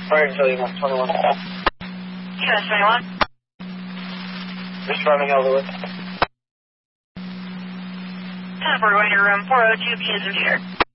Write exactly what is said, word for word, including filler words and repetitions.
Fire until you want twenty-one. U S twenty-one. Just running over with. ten four, going to room four oh two, B is repeater.